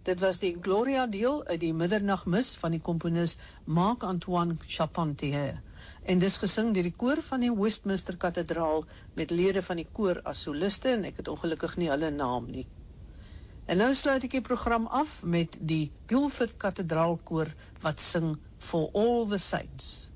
Dit was die Gloria deel uit die Middernagmis van die komponis Marc-Antoine Charpentier. En dis gesing deur die koor van die Westminster Kathedraal met lede van die koor as soliste, en ek het ongelukkig nie hulle naam nie. En nou sluit ek die program af met die Guildford Kathedraal koor wat sing For All the Saints.